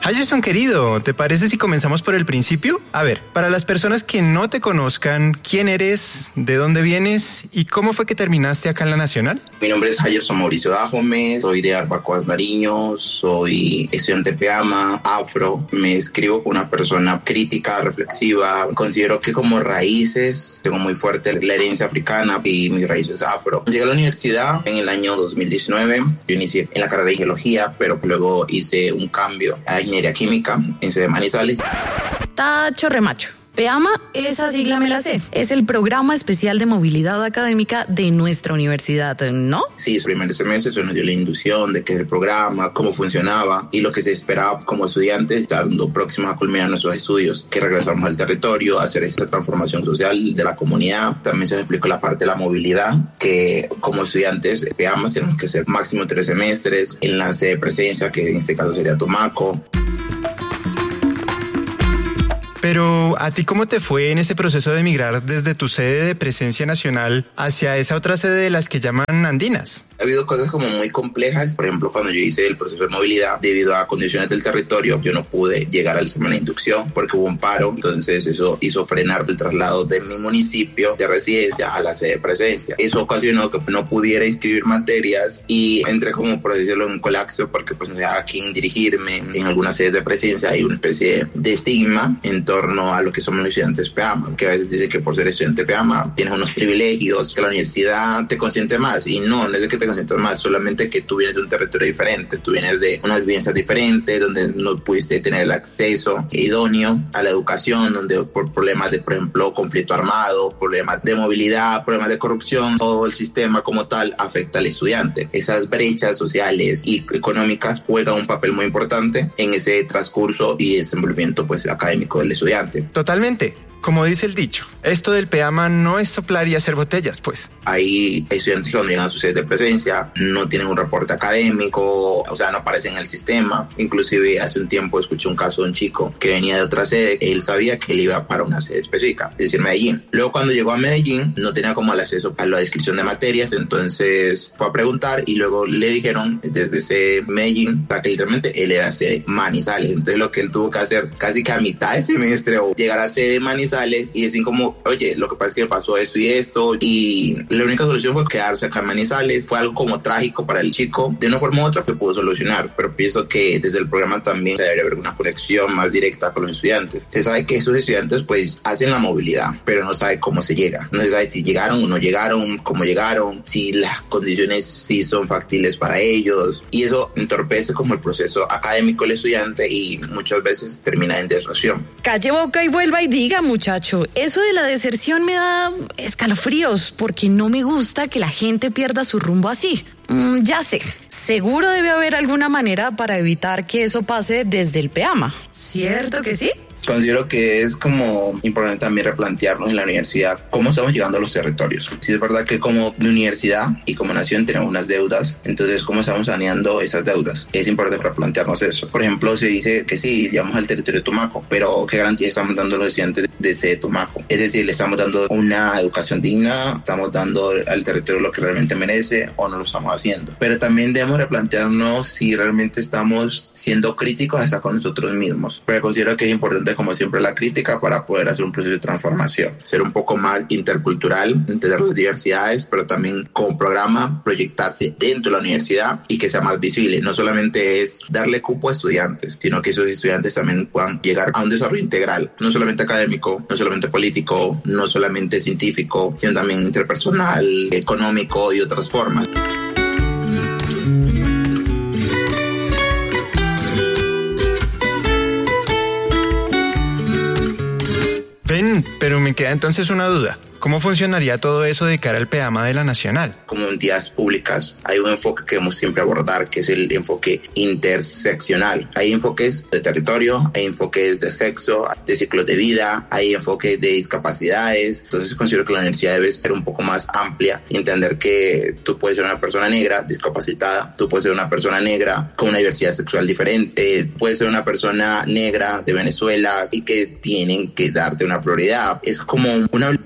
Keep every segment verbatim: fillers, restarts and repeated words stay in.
Hayerson querido, ¿te parece si comenzamos por el principio? A ver, para las personas que no te conozcan, ¿quién eres, de dónde vienes y cómo fue que terminaste acá en la Nacional? Mi nombre es Hayerson Mauricio Dajome, soy de Arbacoas, Nariño, soy estudiante de PEAMA, afro, me escribo como una persona crítica, reflexiva, considero que como raíces tengo muy fuerte la herencia africana y mis raíces afro. Llegué a la universidad en el año dos mil diecinueve, yo inicié en la carrera de geología, pero luego hice un cambio a ingeniería química en sede de Manizales. Tacho remacho. PEAMA, esa sigla me la sé. Es el Programa Especial de Movilidad Académica de nuestra universidad, ¿no? Sí, el primer semestre se nos dio la inducción de qué es el programa, cómo funcionaba y lo que se esperaba como estudiantes, estando próximos a culminar nuestros estudios, que regresamos al territorio, a hacer esta transformación social de la comunidad. También se nos explicó la parte de la movilidad, que como estudiantes de PEAMA tenemos que hacer máximo tres semestres, enlace de presencia, que en este caso sería Tumaco. Pero, ¿a ti cómo te fue en ese proceso de emigrar desde tu sede de presencia nacional hacia esa otra sede de las que llaman andinas? Ha habido cosas como muy complejas. Por ejemplo, cuando yo hice el proceso de movilidad, debido a condiciones del territorio, yo no pude llegar al examen de inducción porque hubo un paro. Entonces eso hizo frenar el traslado de mi municipio de residencia a la sede de presencia. Eso ocasionó que no pudiera inscribir materias y entré como, por decirlo, en un colapso porque pues no sabía a quién dirigirme. En algunas sedes de presencia hay una especie de estigma en torno a lo que somos los estudiantes PEAMA, que a veces dice que por ser estudiante PEAMA tienes unos privilegios, que la universidad te consiente más, y no, no es de que te consientas más, solamente que tú vienes de un territorio diferente, tú vienes de unas vivencias diferentes, donde no pudiste tener el acceso idóneo a la educación, donde por problemas de, por ejemplo, conflicto armado, problemas de movilidad, problemas de corrupción, todo el sistema como tal afecta al estudiante. Esas brechas sociales y económicas juegan un papel muy importante en ese transcurso y desenvolvimiento pues académico del estudiante. Totalmente. Como dice el dicho, esto del PEAMA no es soplar y hacer botellas, pues. Hay estudiantes que cuando llegan a su sede de presencia no tienen un reporte académico, o sea, no aparecen en el sistema. Inclusive hace un tiempo escuché un caso de un chico que venía de otra sede, él sabía que él iba para una sede específica, es decir, Medellín. Luego cuando llegó a Medellín no tenía como el acceso a la descripción de materias, entonces fue a preguntar y luego le dijeron desde ese Medellín, o sea, que literalmente él era sede Manizales. Entonces lo que él tuvo que hacer casi que a mitad de semestre o llegar a sede Manizales y decir como, oye, lo que pasa es que me pasó esto y esto, y la única solución fue quedarse acá en Manizales. Fue algo como trágico para el chico, de una forma u otra que pudo solucionar, pero pienso que desde el programa también se debería haber una conexión más directa con los estudiantes. Se sabe que esos estudiantes pues hacen la movilidad, pero no sabe cómo se llega, no se sabe si llegaron o no llegaron, cómo llegaron, si las condiciones sí son factibles para ellos, y eso entorpece como el proceso académico del estudiante y muchas veces termina en deserción. Calle boca y vuelva y diga, muchacho, eso de la deserción me da escalofríos porque no me gusta que la gente pierda su rumbo así. Mm, ya sé, seguro debe haber alguna manera para evitar que eso pase desde el PEAMA. ¿Cierto que sí? Considero que es como importante también replantearnos en la universidad cómo estamos llegando a los territorios. Sí, es verdad que como universidad y como nación tenemos unas deudas, entonces cómo estamos saneando esas deudas. Es importante replantearnos eso. Por ejemplo, se dice que sí, llegamos al territorio de Tumaco, pero ¿qué garantía estamos dando a los estudiantes de ese Tumaco? Es decir, le estamos dando una educación digna, estamos dando al territorio lo que realmente merece o no lo estamos haciendo. Pero también debemos replantearnos si realmente estamos siendo críticos hasta con nosotros mismos. Pero considero que es importante, como siempre, la crítica para poder hacer un proceso de transformación, ser un poco más intercultural, entender las diversidades, pero también como programa proyectarse dentro de la universidad y que sea más visible. No solamente es darle cupo a estudiantes, sino que esos estudiantes también puedan llegar a un desarrollo integral, no solamente académico, no solamente político, no solamente científico, sino también interpersonal, económico y otras formas. Ven, pero me queda entonces una duda. ¿Cómo funcionaría todo eso de cara al PEAMA de la Nacional? Como entidades públicas hay un enfoque que debemos siempre abordar, que es el enfoque interseccional. Hay enfoques de territorio, hay enfoques de sexo, de ciclos de vida, hay enfoques de discapacidades. Entonces considero que la universidad debe ser un poco más amplia y entender que tú puedes ser una persona negra discapacitada, tú puedes ser una persona negra con una diversidad sexual diferente, puedes ser una persona negra de Venezuela y que tienen que darte una prioridad. Es como una obligatoriedad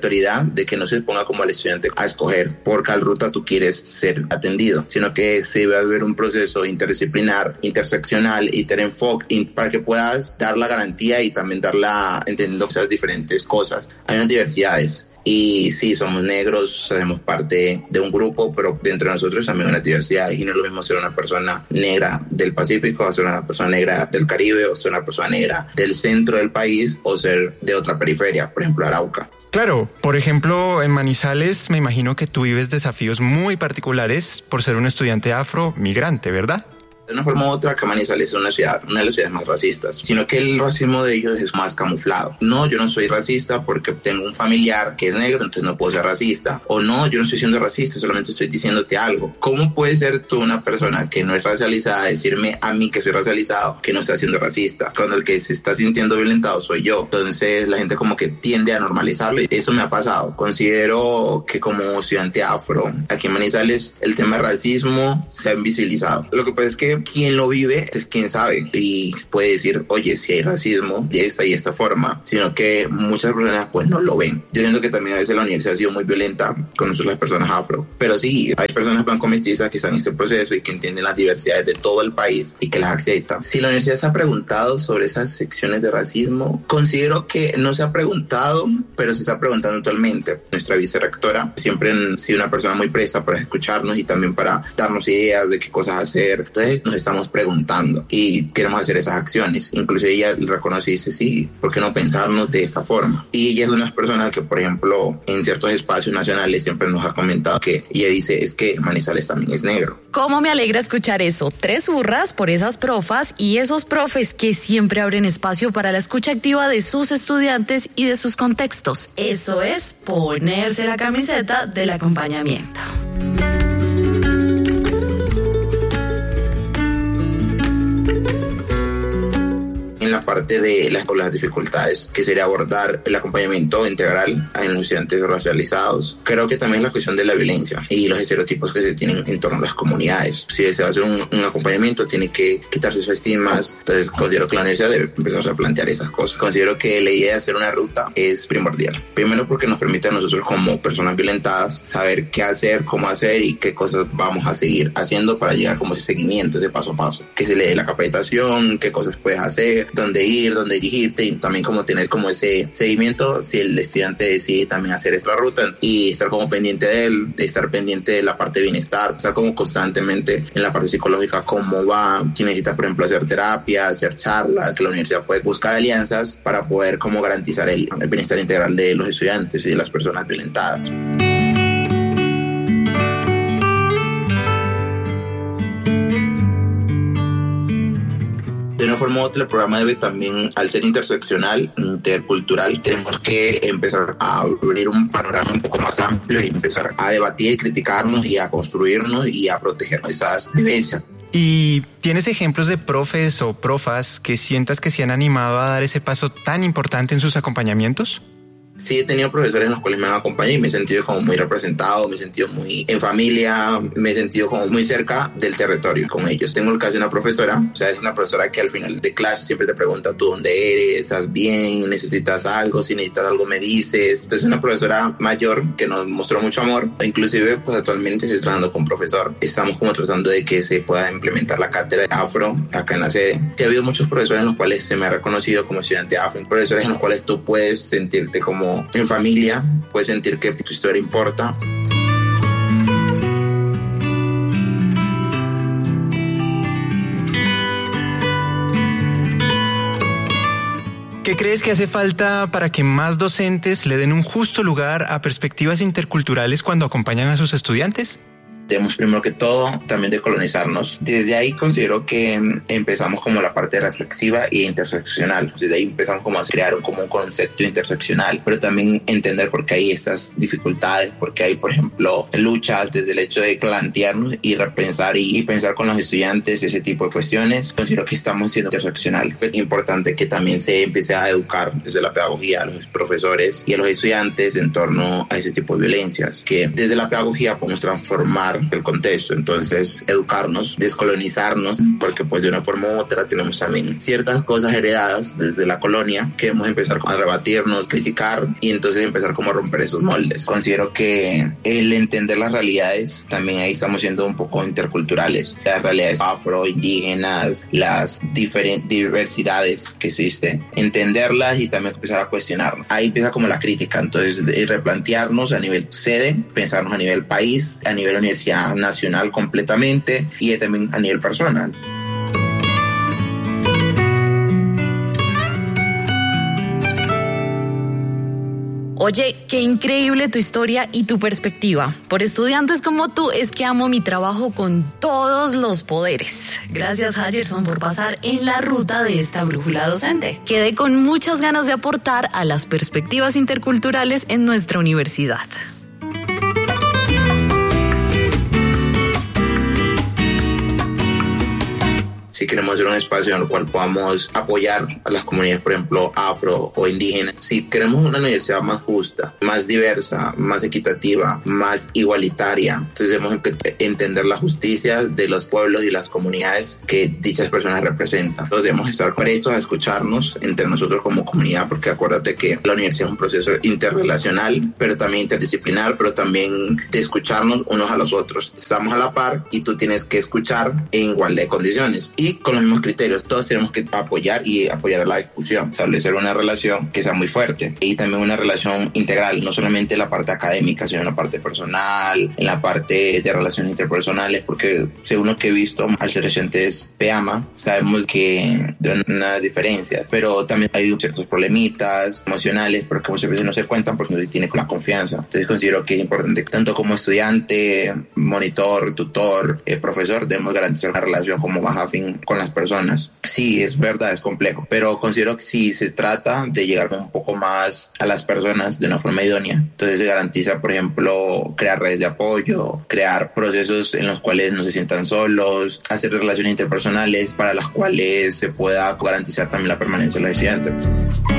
autoridad de que no se ponga como al estudiante a escoger por cuál ruta tú quieres ser atendido, sino que se debe haber un proceso interdisciplinar, interseccional, interenfoque, para que puedas dar la garantía y también dar la, entendiendo esas diferentes cosas. Hay unas diversidades. Y sí, somos negros, hacemos parte de un grupo, pero dentro de nosotros también hay una diversidad. Y no es lo mismo ser una persona negra del Pacífico, o ser una persona negra del Caribe, o ser una persona negra del centro del país, o ser de otra periferia, por ejemplo, Arauca. Claro, por ejemplo, en Manizales me imagino que tú vives desafíos muy particulares por ser un estudiante afro migrante, ¿verdad? De una forma u otra, que Manizales es una ciudad, una de las ciudades más racistas, sino que el racismo de ellos es más camuflado. No, yo no soy racista porque tengo un familiar que es negro, entonces no puedo ser racista. O no, yo no estoy siendo racista, solamente estoy diciéndote algo. ¿Cómo puedes ser tú una persona que no es racializada decirme a mí que soy racializado que no está siendo racista? Cuando el que se está sintiendo violentado soy yo. Entonces la gente como que tiende a normalizarlo y eso me ha pasado. Considero que como estudiante afro, aquí en Manizales, el tema de racismo se ha invisibilizado. Lo que pasa es que quien lo vive es quien sabe y puede decir, oye, si hay racismo de esta y esta forma, sino que muchas personas pues no lo ven. Yo siento que también a veces la universidad ha sido muy violenta con nosotros las personas afro, pero sí, hay personas blanco-mestizas que están en ese proceso y que entienden las diversidades de todo el país y que las aceptan. Si la universidad se ha preguntado sobre esas secciones de racismo, considero que no se ha preguntado, pero se está preguntando actualmente. Nuestra vicerrectora siempre ha sido una persona muy presta para escucharnos y también para darnos ideas de qué cosas hacer. Entonces nos estamos preguntando y queremos hacer esas acciones. Incluso ella reconoce y dice, sí, ¿por qué no pensarnos de esa forma? Y ella es una de las personas que, por ejemplo, en ciertos espacios nacionales siempre nos ha comentado que ella dice, es que Manizales también es negro. ¿Cómo me alegra escuchar eso? Tres hurras por esas profas y esos profes que siempre abren espacio para la escucha activa de sus estudiantes y de sus contextos. Eso es ponerse la camiseta del acompañamiento. En la parte de las, las dificultades, que sería abordar el acompañamiento integral en los estudiantes racializados. Creo que también la cuestión de la violencia y los estereotipos que se tienen en torno a las comunidades. Si se va a hacer un, un acompañamiento, tiene que quitarse sus estigmas. Entonces considero que la universidad debe empezar a plantear esas cosas. Considero que la idea de hacer una ruta es primordial. Primero porque nos permite a nosotros como personas violentadas saber qué hacer, cómo hacer y qué cosas vamos a seguir haciendo para llegar como ese seguimiento, ese paso a paso. Que se le dé la capacitación, qué cosas puedes hacer, dónde ir, dónde dirigirte y también como tener como ese seguimiento si el estudiante decide también hacer esa ruta y estar como pendiente de él, de estar pendiente de la parte de bienestar, estar como constantemente en la parte psicológica, cómo va, si necesita por ejemplo hacer terapia, hacer charlas, que la universidad puede buscar alianzas para poder como garantizar el, el bienestar integral de los estudiantes y de las personas violentadas. De una forma u otra, el programa debe también, al ser interseccional, intercultural, tenemos que empezar a abrir un panorama un poco más amplio y empezar a debatir, criticarnos y a construirnos y a proteger esas vivencias. ¿Y tienes ejemplos de profes o profas que sientas que se han animado a dar ese paso tan importante en sus acompañamientos? Sí, he tenido profesores en los cuales me han acompañado y me he sentido como muy representado, me he sentido muy en familia, me he sentido como muy cerca del territorio con ellos. Tengo el caso de una profesora, o sea, es una profesora que al final de clase siempre te pregunta tú dónde eres, estás bien, necesitas algo, si necesitas algo me dices. Entonces es una profesora mayor que nos mostró mucho amor. Inclusive, pues actualmente estoy trabajando con un profesor. Estamos como tratando de que se pueda implementar la cátedra de afro acá en la sede. Sí, ha habido muchos profesores en los cuales se me ha reconocido como estudiante afro, profesores en los cuales tú puedes sentirte como en familia, puedes sentir que tu historia importa. ¿Qué crees que hace falta para que más docentes le den un justo lugar a perspectivas interculturales cuando acompañan a sus estudiantes? Debemos primero que todo también decolonizarnos. Desde ahí considero que empezamos como la parte reflexiva e interseccional. Desde ahí empezamos como a crear un, como un concepto interseccional, pero también entender por qué hay estas dificultades, por qué hay, por ejemplo, luchas desde el hecho de plantearnos y repensar y, y pensar con los estudiantes ese tipo de cuestiones. Considero que estamos siendo interseccional. Es importante que también se empiece a educar desde la pedagogía a los profesores y a los estudiantes en torno a ese tipo de violencias, que desde la pedagogía podemos transformar entender el contexto. Entonces, educarnos, descolonizarnos, porque pues de una forma u otra tenemos también ciertas cosas heredadas desde la colonia que debemos empezar a rebatirnos, criticar y entonces empezar como a romper esos moldes. Considero que el entender las realidades, también ahí estamos siendo un poco interculturales, las realidades afro, indígenas, las diferentes diversidades que existen, entenderlas y también empezar a cuestionarnos. Ahí empieza como la crítica, entonces replantearnos a nivel sede, pensarnos a nivel país, a nivel universidad nacional completamente y también a nivel personal. Oye, qué increíble tu historia y tu perspectiva. Por estudiantes como tú es que amo mi trabajo con todos los poderes. Gracias, Hayerson, por pasar en la ruta de esta brújula docente. Quedé con muchas ganas de aportar a las perspectivas interculturales en nuestra universidad. Si queremos hacer un espacio en el cual podamos apoyar a las comunidades, por ejemplo, afro o indígenas, si queremos una universidad más justa, más diversa, más equitativa, más igualitaria, entonces debemos entender la justicia de los pueblos y las comunidades que dichas personas representan. Entonces debemos estar prestos a escucharnos entre nosotros como comunidad, porque acuérdate que la universidad es un proceso interrelacional, pero también interdisciplinar, pero también de escucharnos unos a los otros. Estamos a la par y tú tienes que escuchar en igualdad de condiciones. Y con los mismos criterios, todos tenemos que apoyar y apoyar a la discusión, establecer una relación que sea muy fuerte y también una relación integral, no solamente en la parte académica, sino en la parte personal, en la parte de relaciones interpersonales, porque según lo que he visto al ser estudiantes PEAMA, sabemos que hay una diferencia, pero también hay ciertos problemitas emocionales, porque muchas veces no se cuentan porque no se tiene con la confianza. Entonces considero que es importante, tanto como estudiante, monitor, tutor, eh, profesor, debemos garantizar una relación como más afín con las personas. Sí, es verdad, es complejo, pero considero que si se trata de llegar un poco más a las personas de una forma idónea, entonces se garantiza, por ejemplo, crear redes de apoyo, crear procesos en los cuales no se sientan solos, hacer relaciones interpersonales para las cuales se pueda garantizar también la permanencia de los estudiantes.